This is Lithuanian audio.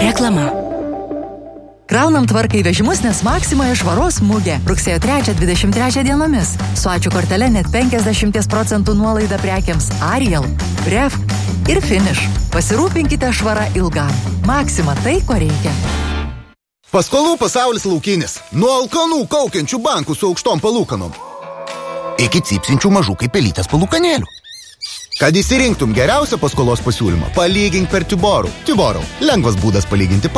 Reklama. Kraunam tvarką į vežimus, nes Maksimoje švaros mugė. Rugsėjo 3-23 dienomis. Su ačiū kortele net 50% nuolaida prekiams Ariel, Ref ir Finish. Pasirūpinkite švarą ilgam. Maksima tai, ko reikia. Paskolų pasaulis laukinis. Nuo alkanų kaukiančių bankų su aukštom palūkanom iki cypsinčių mažų kaip pelytės palūkanėlių. Kad įsirinktum geriausią paskolos pasiūlymą, palygink per Tiborų. Tiborų. Lengvas būdas palyginti